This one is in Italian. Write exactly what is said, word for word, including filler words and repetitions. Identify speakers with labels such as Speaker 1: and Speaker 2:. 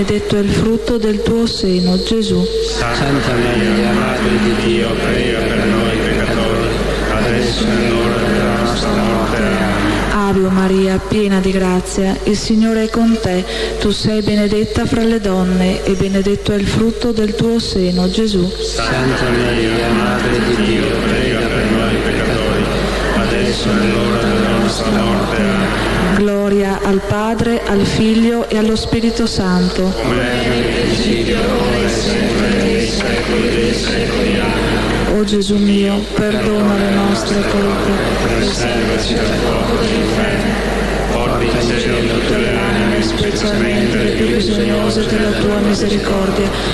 Speaker 1: benedetto è il frutto del tuo seno, Gesù.
Speaker 2: Santa Maria, Madre di Dio, prega per noi peccatori, adesso è l'ora della nostra morte. Amen.
Speaker 1: Ave Maria, piena di grazia, il Signore è con te. Tu sei benedetta fra le donne e benedetto è il frutto del tuo seno, Gesù.
Speaker 2: Santa Maria, Madre di Dio, prega per noi peccatori, adesso è l'ora della nostra morte. Amen.
Speaker 1: Gloria al Padre, al Figlio e allo Spirito Santo.
Speaker 2: Come era nel principio, ora e sempre, nei secoli dei secoli. Amen.
Speaker 1: O Gesù mio, perdona le nostre colpe,
Speaker 2: preservaci dal fuoco dell'inferno, porta in cielo tutte le anime, specialmente le più bisognose della tua misericordia.